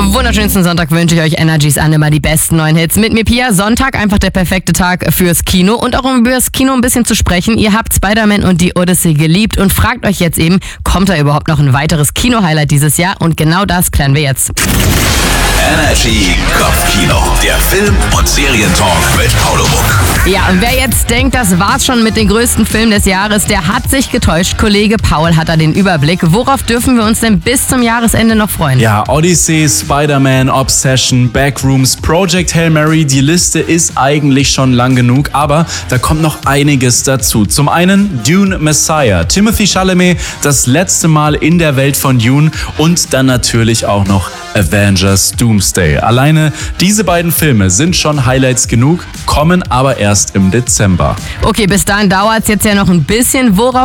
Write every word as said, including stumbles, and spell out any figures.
wunderschönsten Sonntag wünsche ich euch. Energies an, immer die besten neuen Hits. Mit mir Pia, Sonntag einfach der perfekte Tag fürs Kino und auch um über das Kino ein bisschen zu sprechen. Ihr habt Spider-Man und die Odyssey geliebt und fragt euch jetzt eben, kommt da überhaupt noch ein weiteres Kino-Highlight dieses Jahr? Und genau das klären wir jetzt. Energy Kopfkino, der Film- und Serientalk mit Paolo Muck. Ja, und wer jetzt denkt, das war's schon mit den größten Filmen des Jahres, der hat sich getäuscht. Kollege Paul hat da den Überblick. Worauf dürfen wir uns denn bis zum Jahresende noch freuen? Ja, Odyssey, Spider-Man, Obsession, Backrooms, Project Hail Mary, die Liste ist eigentlich schon lang genug, aber da kommt noch einiges dazu. Zum einen Dune Messiah, Timothée Chalamet, das letzte Mal in der Welt von Dune und dann natürlich auch noch Avengers Doomsday. Alleine diese beiden Filme sind schon Highlights genug, kommen aber erst im Dezember. Okay, bis dahin dauert's jetzt ja noch ein bisschen. Worauf